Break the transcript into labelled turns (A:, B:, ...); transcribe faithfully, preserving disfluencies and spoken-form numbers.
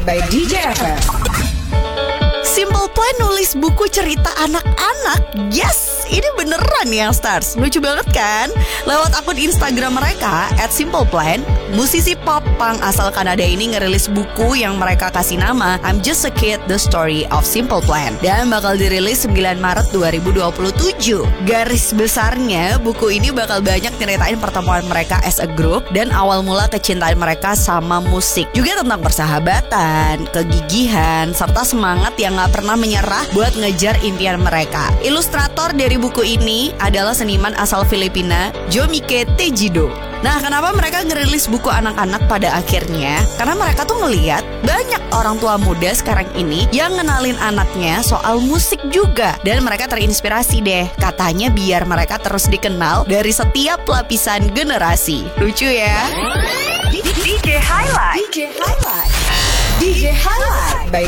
A: by D J F M.
B: Simple Plan nulis buku cerita anak-anak. Yes, ini beneran ya Stars. Lucu banget kan? Lewat akun Instagram mereka at Simple Plan, musisi pop punk asal Kanada ini ngerilis buku yang mereka kasih nama I'm Just a Kid, The Story of Simple Plan, dan bakal dirilis sembilan Maret dua ribu dua puluh tujuh. Garis besarnya, buku ini bakal banyak nyeritain pertemuan mereka as a group dan awal mula kecintaan mereka sama musik. Juga tentang persahabatan, kegigihan, serta semangat yang gak pernah menyerah buat ngejar impian mereka. Ilustrator dari buku ini adalah seniman asal Filipina, Jomike Tejido. Nah, kenapa mereka ngerilis buku anak-anak pada akhirnya? Karena mereka tuh ngeliat banyak orang tua muda sekarang ini yang ngenalin anaknya soal musik juga. Dan mereka terinspirasi deh, katanya biar mereka terus dikenal dari setiap lapisan generasi. Lucu ya?
A: D J Highlight. D J Highlight. D J Highlight by